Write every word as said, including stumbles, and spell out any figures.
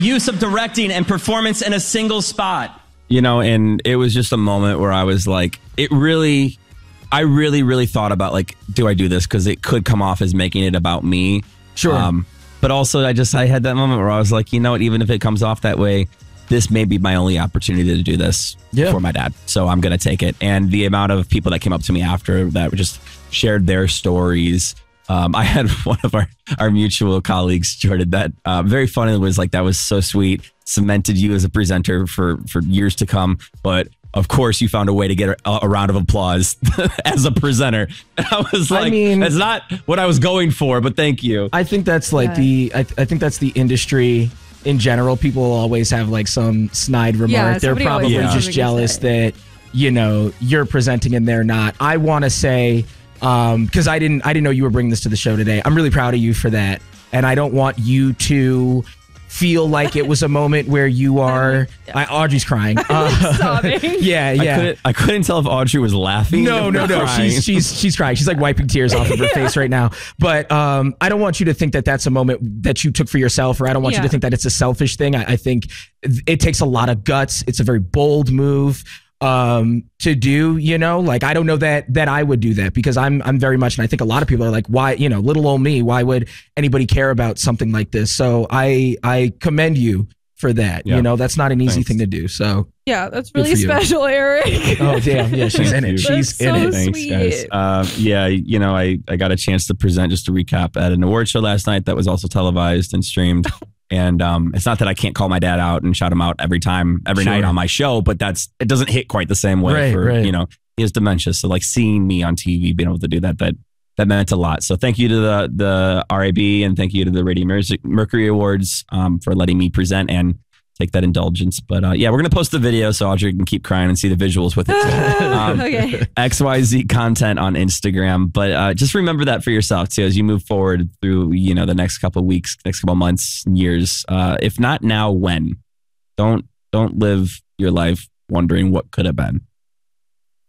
use of directing and performance in a single spot. You know, and it was just a moment where I was like, it really, I really, really thought about like, do I do this? Because it could come off as making it about me. Sure. Um, but also, I just, I had that moment where I was like, you know what, even if it comes off that way, this may be my only opportunity to do this yeah. for my dad. So I'm going to take it. And the amount of people that came up to me after that just shared their stories. Um, I had one of our, our mutual colleagues, Jordan, that uh, very funny was like, that was so sweet. Cemented you as a presenter for, for years to come. But of course, you found a way to get a, a round of applause as a presenter. And I was like, I mean, that's not what I was going for, but thank you. I think that's like yeah. the, I, th- I think that's the industry in general. People will always have like some snide remark. Yeah, they're probably yeah. just jealous that, you know, you're presenting and they're not. I want to say, um, because I didn't, I didn't know you were bringing this to the show today. I'm really proud of you for that. And I don't want you to feel like it was a moment where you are yeah. I, Audrey's crying. Uh, sobbing. Yeah, yeah. I couldn't, I couldn't tell if Audrey was laughing. No, no, no. Crying. She's she's she's crying. She's like wiping tears off of her yeah. face right now. But um, I don't want you to think that that's a moment that you took for yourself, or I don't want yeah. you to think that it's a selfish thing. I, I think it takes a lot of guts. It's a very bold move um to do, you know, like I don't know that that I would do that, because I'm I'm very much, and I think a lot of people are like, why, you know, little old me, why would anybody care about something like this? So I I commend you for that. Yep. You know, that's not an easy Thanks. thing to do. So yeah, that's really special, Eric. Oh damn, yeah, she's in it. She's that's in so it. Thanks, guys. Uh, yeah, you know, I I got a chance to present, just to recap, at an award show last night that was also televised and streamed. And um, it's not that I can't call my dad out and shout him out every time, every sure. night on my show, but that's it doesn't hit quite the same way right, for, right. you know, he has dementia. So like seeing me on T V, being able to do that, that that meant a lot. So thank you to the the R A B, and thank you to the Radio Mercury Awards um, for letting me present and take that indulgence. But uh, yeah, we're going to post the video so Audrey can keep crying and see the visuals with it. um, okay. X Y Z content on Instagram. But uh, just remember that for yourself too, as you move forward through, you know, the next couple of weeks, next couple of months, years. Uh, if not now, when? Don't, don't live your life wondering what could have been.